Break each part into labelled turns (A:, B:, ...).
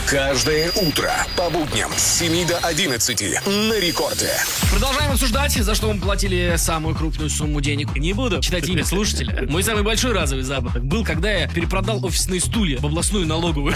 A: Каждое утро по будням с 7 до 11 на рекорде.
B: Продолжаем обсуждать, за что мы платили самую крупную сумму денег. Не буду читать имя слушателя. Мой самый большой разовый заработок был, когда я перепродал офисные стулья в областную налоговую.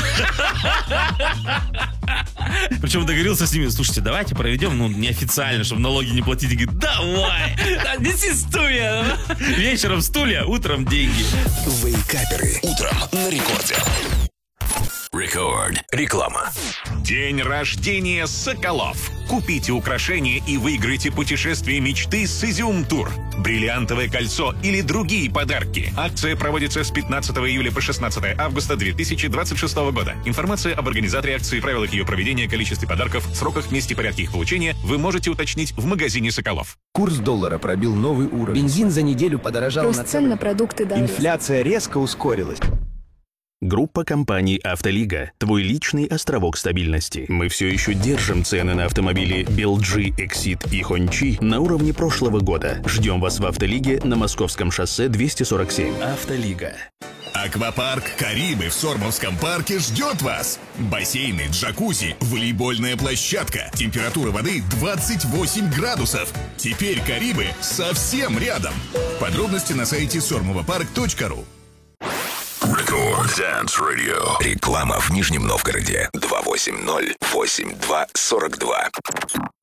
C: Причем договорился с ними: слушайте, давайте проведем, неофициально, чтобы налоги не платить. И говорит, давай!
B: Неси стулья!
C: Вечером стулья, утром деньги.
A: Вейкаперы. Утром на рекорде. Рекорд. Реклама.
D: День рождения Соколов. Купите украшения и выиграйте путешествие мечты с Изюм Тур. Бриллиантовое кольцо или другие подарки. Акция проводится с 15 июля по 16 августа 2026 года. Информация об организаторе акции, правилах ее проведения, количестве подарков, сроках, месте и порядке их получения вы можете уточнить в магазине Соколов.
E: Курс доллара пробил новый уровень. Бензин за неделю подорожал
F: Рост
E: на
F: цен на продукты дороже.
E: Инфляция резко ускорилась.
G: Группа компаний «Автолига» – твой личный островок стабильности. Мы все еще держим цены на автомобили BLG, Exit и Хончи на уровне прошлого года. Ждем вас в «Автолиге» на Московском шоссе 247. «Автолига».
H: Аквапарк «Карибы» в Сормовском парке ждет вас. Бассейны, джакузи, волейбольная площадка. Температура воды 28 градусов. Теперь «Карибы» совсем рядом. Подробности на сайте sormovapарк.ru.
A: Рекорд Dance Radio. Реклама в Нижнем Новгороде. 280-82-42.